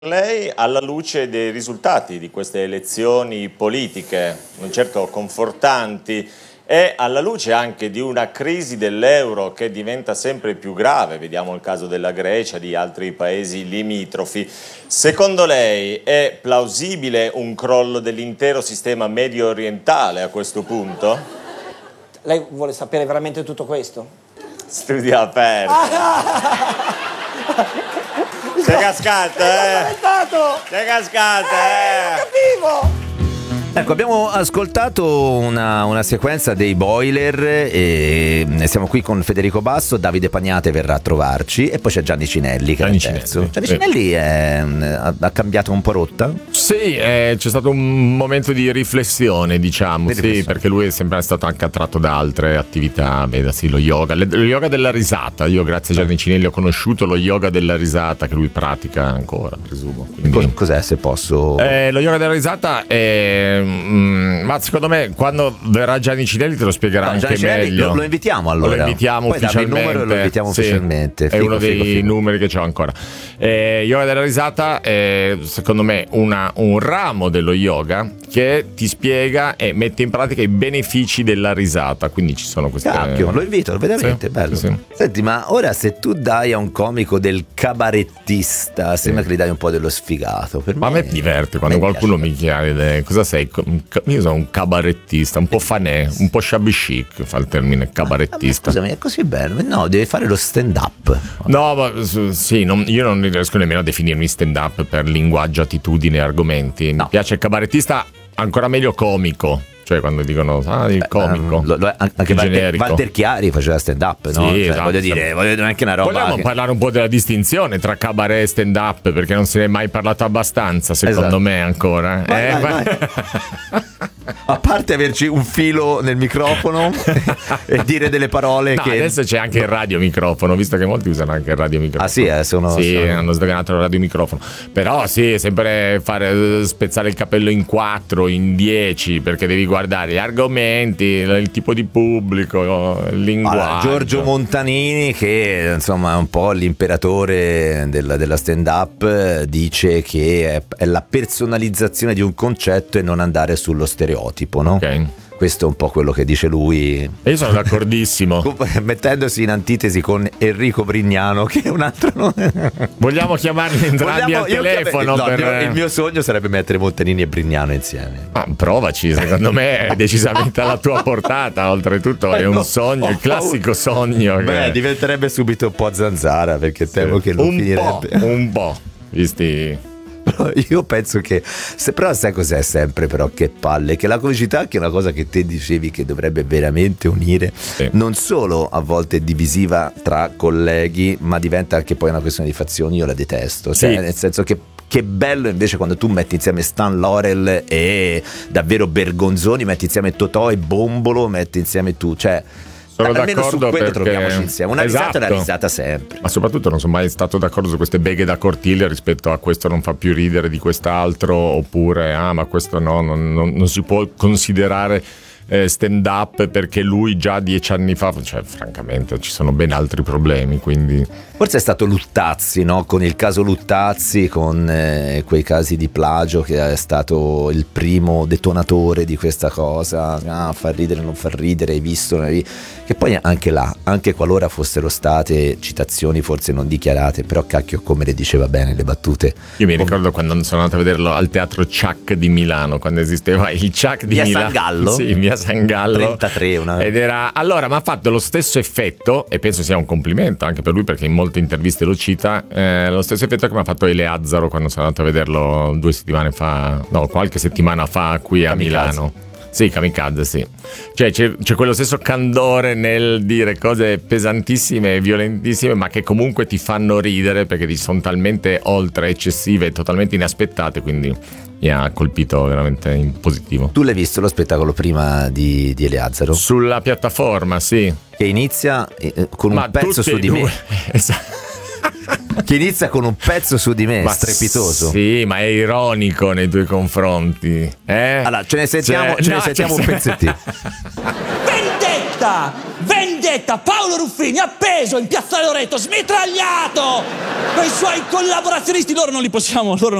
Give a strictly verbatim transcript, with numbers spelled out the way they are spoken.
Lei, alla luce dei risultati di queste elezioni politiche, non certo confortanti, e alla luce anche di una crisi dell'euro che diventa sempre più grave, vediamo il caso della Grecia, di altri paesi limitrofi, secondo lei è plausibile un crollo dell'intero sistema medio orientale a questo punto? Lei vuole sapere veramente tutto questo? Studio aperto. Sei cascato, eh? Sei cascato, eh? Non capivo! Ecco, abbiamo ascoltato una, una sequenza dei Boiler e siamo qui con Federico Basso, Davide Pagnate verrà a trovarci e poi c'è Gianni Cinelli che Gianni è il terzo. Cinelli, Gianni sì. Cinelli è, ha, ha cambiato un po' rotta? Sì, eh, c'è stato un momento di riflessione, diciamo, Di sì, riflessione. perché lui è sempre stato anche attratto da altre attività, vedasi lo yoga, le- lo yoga della risata. Io grazie a Gianni Cinelli ho conosciuto lo yoga della risata che lui pratica ancora, presumo. Quindi- Cos- Cos'è, se posso? Eh, lo yoga della risata è... mm, ma secondo me quando verrà Gianni Cinelli te lo spiegherà No, anche Gianni Cinelli meglio. lo, lo invitiamo allora. Lo invitiamo Poi dammi il ufficialmente. numero e lo invitiamo Sì, ufficialmente. è Figo, uno dei figo, figo. numeri che c'ho ancora. Eh, yoga della risata è secondo me una, un ramo dello yoga che ti spiega e mette in pratica i benefici della risata. Quindi ci sono queste... Cacchio, lo invito, veramente Sì, bello. sì, sì. Senti, ma ora se tu dai a un comico del cabarettista, sembra che gli dai un po' dello sfigato. Per Ma a me diverte quando me qualcuno piace. mi chiede cosa sei. Io sono un cabarettista, un po' fanè, un po' shabby chic, fa il termine Ma cabarettista. scusami, è così bello. No, devi fare lo stand up. No, ma s- sì, non- io non riesco nemmeno a definirmi stand up per linguaggio, attitudini e argomenti. No. Mi piace il cabarettista, ancora meglio comico. Cioè quando dicono ah, il comico. Um, lo- lo- anche Più Walter, generico. Walter Chiari faceva stand up, no? Sì, Cioè, esatto, voglio sì. dire, voglio dire anche una roba. Vogliamo che- parlare un po' della distinzione tra cabaret e stand up, perché non se ne è mai parlato abbastanza, secondo Esatto. me ancora. Vai, Eh, vai, ma- vai. A parte averci un filo nel microfono e dire delle parole No, che adesso c'è anche il radiomicrofono, visto che molti usano anche il radiomicrofono. Ah sì, eh, sono, Sì, sono- hanno sdoganato il radiomicrofono. Però sì, sempre fare spezzare il capello in quattro, in dieci, perché devi guardare gli argomenti, il tipo di pubblico, il linguaggio. Allora, Giorgio Montanini, che insomma è un po' l'imperatore della, della stand up, dice che è, è la personalizzazione di un concetto e non andare sullo stereotipo, no? Ok. Questo è un po' quello che dice lui, E io sono d'accordissimo. mettendosi in antitesi con Enrico Brignano, che è un altro nome. Vogliamo chiamarli entrambi Vogliamo- al io telefono chiam- no, per... il, mio, il mio sogno sarebbe mettere Montanini e Brignano insieme. Ah, provaci, secondo me è decisamente alla tua portata, oltretutto è un sogno, il classico sogno. che- Beh, diventerebbe subito un po' zanzara, perché temo che lo un finirebbe. po', un po', visti... Io penso che se, però sai cos'è sempre, però che palle, che la comicità, che è una cosa che te dicevi che dovrebbe veramente unire, Sì. non solo a volte è divisiva tra colleghi, ma diventa anche poi una questione di fazioni. Io la detesto, cioè, Sì. nel senso che che bello invece quando tu metti insieme Stan Laurel e davvero Bergonzoni, metti insieme Totò e Bombolo, metti insieme tu, cioè Sono almeno su d'accordo quello perché- troviamoci insieme. Una risata è una Esatto. risata sempre. Ma soprattutto non sono mai stato d'accordo su queste beghe da cortile rispetto a questo non fa più ridere di quest'altro, oppure ah ma questo no, non, non- non si può considerare eh, stand up perché lui già dieci anni fa, cioè francamente ci sono ben altri problemi, quindi Forse è stato Luttazzi, no? Con il caso Luttazzi, con eh, quei casi di plagio, che è stato il primo detonatore di questa cosa. Ah, fa ridere, non fa ridere, hai visto? non hai vi-" Che poi anche là, anche qualora fossero state citazioni forse non dichiarate, però cacchio, come le diceva bene le battute. io mi ricordo quando sono andato a vederlo al teatro Ciak di Milano, quando esisteva il Ciak di Via Milano. San Gallo? Sì, via San Gallo. trentatré, una... Ed era allora mi ha fatto lo stesso effetto, e penso sia un complimento anche per lui perché in molte interviste lo cita, eh, lo stesso effetto che mi ha fatto Eleazzaro quando sono andato a vederlo due settimane fa, no qualche settimana fa qui a Kamikaze. Milano. Sì, Kamikaze, sì. Cioè c'è, c'è quello stesso candore nel dire cose pesantissime e violentissime, ma che comunque ti fanno ridere perché ti sono talmente oltre, eccessive e totalmente inaspettate, quindi mi ha colpito veramente in positivo. Tu l'hai visto lo spettacolo prima di, di Eleazzaro? Sulla piattaforma, sì. Che inizia eh, con Ma un pezzo tutti su e di due. me. Esatto. Che inizia con un pezzo su di me, Ma strepitoso. Sì, ma è ironico nei tuoi confronti. Eh? Allora, ce ne sentiamo, Cioè, ce ne no, sentiamo cioè- un pezzettino. Vendetta! Vendetta! vendetta, Paolo Ruffini appeso in piazzale Loreto, smitragliato con i suoi collaborazionisti, loro non li possiamo, loro